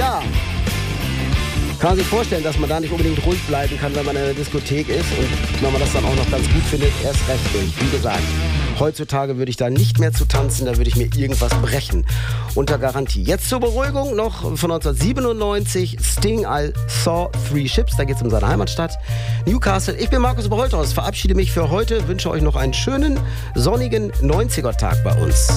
Ja. Kann man sich vorstellen, dass man da nicht unbedingt ruhig bleiben kann, wenn man in einer Diskothek ist und wenn man das dann auch noch ganz gut findet, erst recht nicht. Wie gesagt, heutzutage würde ich da nicht mehr zu tanzen, da würde ich mir irgendwas brechen. Unter Garantie. Jetzt zur Beruhigung noch von 1997 Sting, I Saw Three Ships. Da geht es um seine Heimatstadt Newcastle. Ich bin Markus Oberholthaus, verabschiede mich für heute, wünsche euch noch einen schönen, sonnigen 90er-Tag bei uns.